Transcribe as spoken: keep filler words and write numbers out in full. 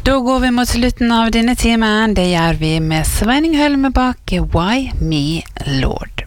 Da går vi mot slutten av denne timen. Det gjør vi med Sveining Hølmebakk, Why Me Lord.